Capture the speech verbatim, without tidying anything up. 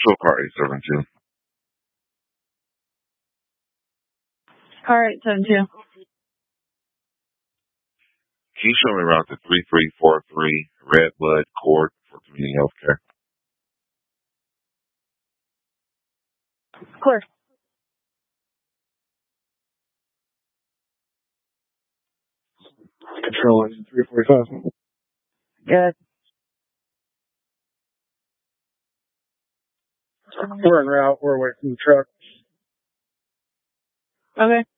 Show car eight seven two. Car eight seven two. Can you show me around to three three four three Redbud Court for Community Healthcare? Clear. Control engine three forty-five. Good. We're en route. We're away from the truck. Okay.